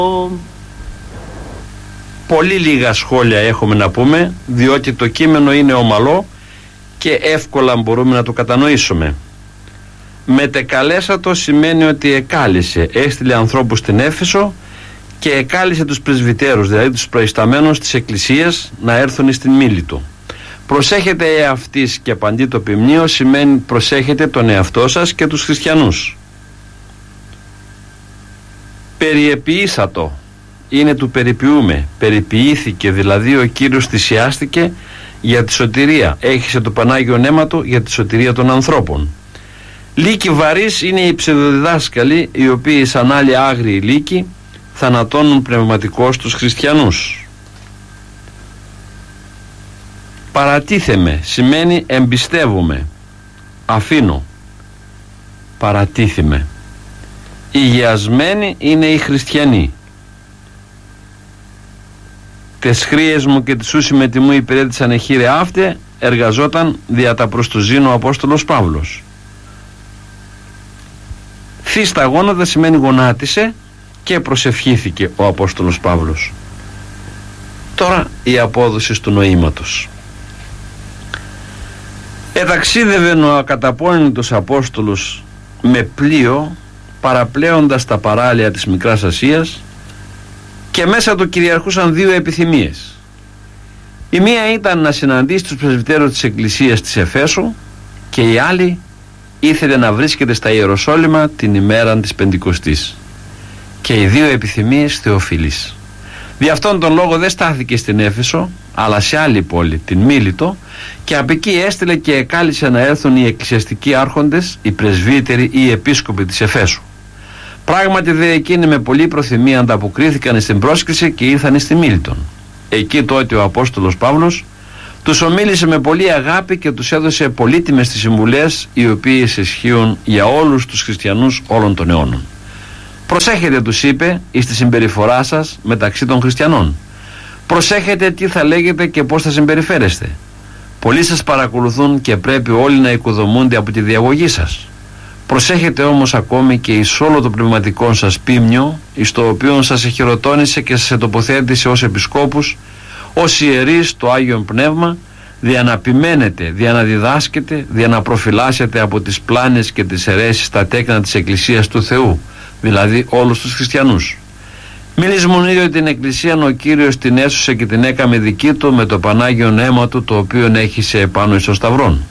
Πολύ λίγα σχόλια έχουμε να πούμε, διότι το κείμενο είναι ομαλό και εύκολα μπορούμε να το κατανοήσουμε. Μετεκαλέσατο σημαίνει ότι εκάλεσε, έστειλε ανθρώπους στην Έφεσο και εκάλεσε τους πρεσβυτέρους, δηλαδή τους προϊσταμένους της Εκκλησίας, να έρθουν στην Μίλητο. Προσέχετε εαυτής και απαντή το ποιμνίο σημαίνει προσέχετε τον εαυτό σας και τους χριστιανούς. Περιεποιήσατο είναι του περιποιούμε, περιποιήθηκε, δηλαδή ο Κύριος θυσιάστηκε για τη σωτηρία, έχισε το Πανάγιο αίμα του για τη σωτηρία των ανθρώπων. Λύκοι βαρύς είναι οι ψευδοδιδάσκαλοι, οι οποίοι σαν άλλοι άγριοι λύκοι θανατώνουν πνευματικώς τους χριστιανούς. Παρατίθεμαι σημαίνει εμπιστεύομαι, αφήνω, παρατίθεμαι. Υγιασμένοι είναι οι χριστιανοί. Τες χρίες μου και τις ούσι με τιμού υπηρέτησαν εχείρε αύτε, εργαζόταν δια τα προς του ζήνου ο Απόστολος Παύλος. Θύστα γόνατα σημαίνει γονάτισε και προσευχήθηκε ο Απόστολος Παύλος. Τώρα η απόδοση του νοήματος. Εταξίδευε ο ακαταπώνητος Απόστολος με πλοίο παραπλέοντας τα παράλια της Μικράς Ασίας και μέσα του κυριαρχούσαν δύο επιθυμίες. Η μία ήταν να συναντήσει τους πρεσβυτέρους της Εκκλησίας της Εφέσου και η άλλη ήθελε να βρίσκεται στα Ιεροσόλυμα την ημέρα της Πεντηκοστής. Και οι δύο επιθυμίες θεοφιλείς. Δι' αυτόν τον λόγο δεν στάθηκε στην Έφεσο, αλλά σε άλλη πόλη, την Μίλητο, και από εκεί έστειλε και εκάλεσε να έρθουν οι εκκλησιαστικοί άρχοντες, οι πρεσβύτεροι ή οι επίσκοποι της Εφέσου. Πράγματι δε εκείνοι με πολλή προθυμία ανταποκρίθηκαν στην πρόσκληση και ήρθαν στη Μίλητον. Εκεί τότε ο Απόστολος Παύλος τους ομίλησε με πολλή αγάπη και τους έδωσε πολύτιμες τις συμβουλές, οι οποίες ισχύουν για όλους τους χριστιανούς όλων των αιώνων. Προσέχετε, τους είπε, εις τη συμπεριφορά σας μεταξύ των χριστιανών. Προσέχετε τι θα λέγετε και πώς θα συμπεριφέρεστε. Πολλοί σας παρακολουθούν και πρέπει όλοι να οικοδομούνται από τη διαγωγή σας. Προσέχετε όμως ακόμη και εις όλο το πνευματικό σας πίμνιο, εις το οποίο σας εχειροτώνησε και σας ετοποθέτησε ως επισκόπους, ως ιερείς το Άγιον Πνεύμα, δια να επιμένετε, δια να διδάσκετε, δια να προφυλάσσετε από τις πλάνες και τις αιρέσεις τα τέκνα της Εκκλησίας του Θεού, δηλαδή όλους τους χριστιανούς. Μη λησμονείτε την Εκκλησία ο Κύριος την έσωσε και την έκαμε δική του με το Πανάγιον αίμα του, το οποίο έχισε επάνω εις των σταυρών.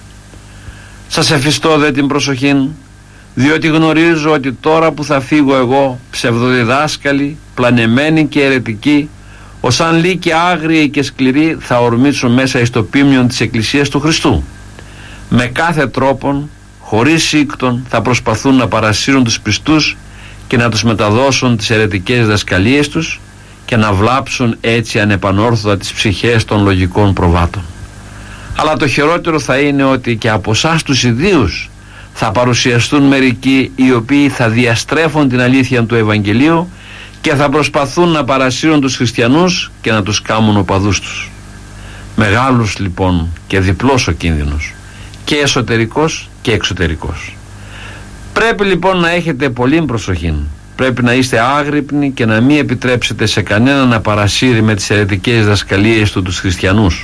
Σας εφιστώ δε την προσοχήν, διότι γνωρίζω ότι τώρα που θα φύγω εγώ, ψευδοδιδάσκαλοι, πλανεμένοι και αιρετικοί, ως αν λύκοι άγριοι και σκληροί, θα ορμήσουν μέσα εις το πίμνιον της Εκκλησίας του Χριστού. Με κάθε τρόπον, χωρίς σύκτον, θα προσπαθούν να παρασύρουν τους πιστούς και να τους μεταδώσουν τις αιρετικές δασκαλίες τους και να βλάψουν έτσι ανεπανόρθωτα τις ψυχές των λογικών προβάτων. Αλλά το χειρότερο θα είναι ότι και από εσάς τους ιδίους θα παρουσιαστούν μερικοί οι οποίοι θα διαστρέφουν την αλήθεια του Ευαγγελίου και θα προσπαθούν να παρασύρουν τους χριστιανούς και να τους κάμουν οπαδούς τους. Μεγάλους λοιπόν και διπλός ο κίνδυνος, και εσωτερικός και εξωτερικός. Πρέπει λοιπόν να έχετε πολύ προσοχή. Πρέπει να είστε άγρυπνοι και να μην επιτρέψετε σε κανένα να παρασύρει με τις αιρετικές δασκαλίες του τους χριστιανούς.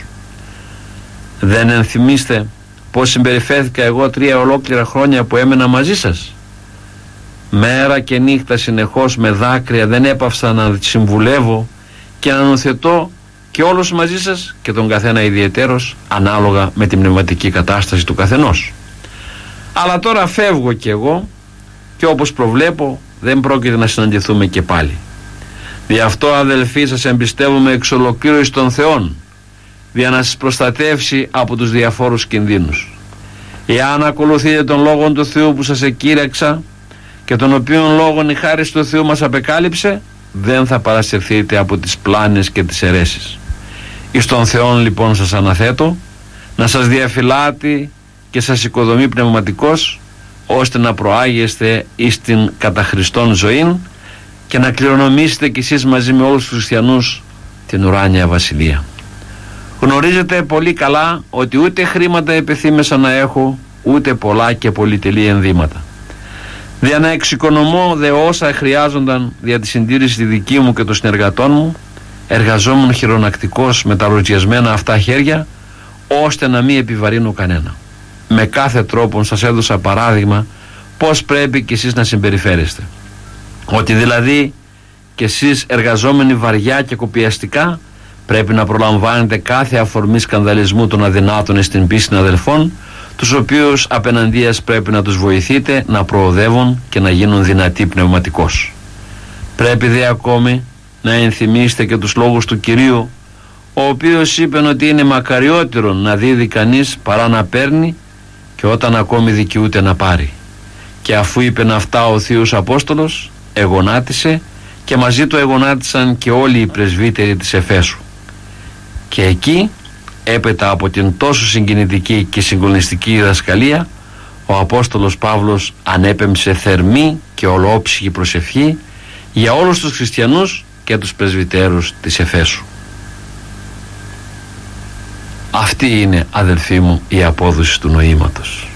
Δεν ενθυμίστε πως συμπεριφέρθηκα εγώ 3 ολόκληρα χρόνια που έμενα μαζί σας? Μέρα και νύχτα συνεχώς με δάκρυα δεν έπαυσα να συμβουλεύω και να νοθετώ και όλους μαζί σας και τον καθένα ιδιαιτέρως ανάλογα με την πνευματική κατάσταση του καθενός. Αλλά τώρα φεύγω κι εγώ και όπως προβλέπω δεν πρόκειται να συναντηθούμε και πάλι. Δι' αυτό αδελφοί σας εμπιστεύομαι εξ ολοκλήρου εις των Θεών, για να σας προστατεύσει από τους διαφόρους κινδύνους. Εάν ακολουθείτε τον λόγον του Θεού που σας εκήρεξα και τον οποίον λόγον η χάρις του Θεού μας απεκάλυψε, δεν θα παρασυρθείτε από τις πλάνες και τις αιρέσεις. Εις τον Θεόν λοιπόν σας αναθέτω να σας διαφυλάτει και σας οικοδομεί πνευματικός, ώστε να προάγεστε εις την κατά Χριστόν ζωήν και να κληρονομήσετε κι εσείς μαζί με όλους τους χριστιανούς την ουράνια βασιλεία. Γνωρίζετε πολύ καλά ότι ούτε χρήματα επιθύμεσα να έχω, ούτε πολλά και πολυτελή ενδύματα. Δια να εξοικονομώ δε όσα χρειάζονταν για τη συντήρηση τη δική μου και των συνεργατών μου, εργαζόμουν χειρονακτικός με τα ρουτζιασμένα αυτά χέρια, ώστε να μην επιβαρύνω κανένα. Με κάθε τρόπο σας έδωσα παράδειγμα πώς πρέπει κι εσείς να συμπεριφέρεστε. Ότι δηλαδή κι εσείς εργαζόμενοι βαριά και κοπιαστικά πρέπει να προλαμβάνετε κάθε αφορμή σκανδαλισμού των αδυνάτων στην πίστη αδελφών, τους οποίους απέναντίας πρέπει να τους βοηθείτε να προοδεύουν και να γίνουν δυνατοί πνευματικώς. Πρέπει δε ακόμη να ενθυμίσετε και τους λόγους του Κυρίου, ο οποίος είπε ότι είναι μακαριότερο να δίδει κανείς παρά να παίρνει, και όταν ακόμη δικαιούται να πάρει. Και αφού είπε αυτά ο Θείος Απόστολος, εγωνάτισε, και μαζί του εγωνάτισαν και όλοι οι πρεσβύτεροι της Εφέσου. Και εκεί, έπειτα από την τόσο συγκινητική και συγκλονιστική διδασκαλία, ο Απόστολος Παύλος ανέπεμψε θερμή και ολόψυχη προσευχή για όλους τους χριστιανούς και τους πρεσβυτέρους της Εφέσου. Αυτή είναι, αδελφοί μου, η απόδοση του νοήματος.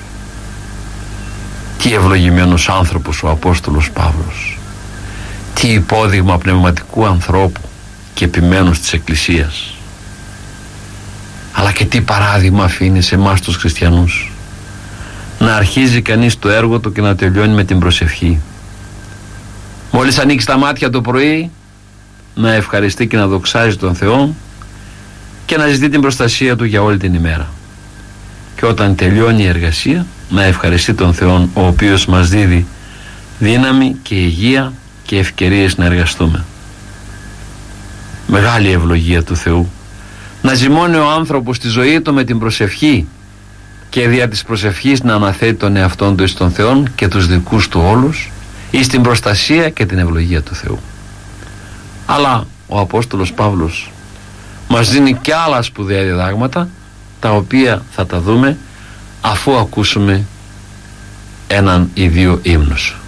Τι ευλογημένος άνθρωπος ο Απόστολος Παύλος, τι υπόδειγμα πνευματικού ανθρώπου και επιμένους της Εκκλησίας, αλλά και τι παράδειγμα αφήνει σε εμάς τους χριστιανούς. Να αρχίζει κανείς το έργο του και να τελειώνει με την προσευχή. Μόλις ανοίξει τα μάτια το πρωί, να ευχαριστεί και να δοξάζει τον Θεό και να ζητεί την προστασία του για όλη την ημέρα. Και όταν τελειώνει η εργασία, να ευχαριστεί τον Θεό, ο οποίος μας δίδει δύναμη και υγεία και ευκαιρίες να εργαστούμε. Μεγάλη ευλογία του Θεού να ζυμώνει ο άνθρωπος τη ζωή του με την προσευχή, και δια της προσευχής να αναθέτει τον εαυτόν του εις τον Θεό και τους δικούς του όλους, εις την προστασία και την ευλογία του Θεού. Αλλά ο Απόστολος Παύλος μας δίνει και άλλα σπουδαία διδάγματα, τα οποία θα τα δούμε αφού ακούσουμε έναν ή δύο ύμνους.